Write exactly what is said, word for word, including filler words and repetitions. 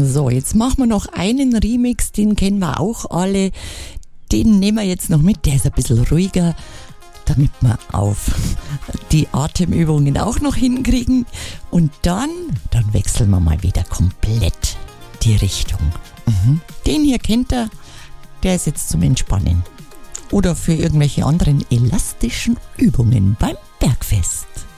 So, jetzt machen wir noch einen Remix, den kennen wir auch alle. Den nehmen wir jetzt noch mit, der ist ein bisschen ruhiger, damit wir auf die Atemübungen auch noch hinkriegen. Und dann, dann wechseln wir mal wieder komplett die Richtung. Mhm. Den hier kennt ihr, der ist jetzt zum Entspannen. Oder für irgendwelche anderen elastischen Übungen beim Bergfest.